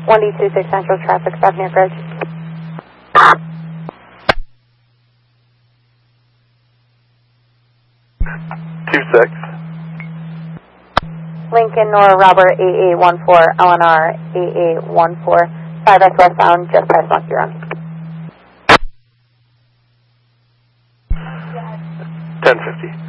1D26 Central traffic, stop near bridge. 26. Lincoln Nora Robert 8814, LNR 8814, 5X westbound, just past Monkey Run. 1050.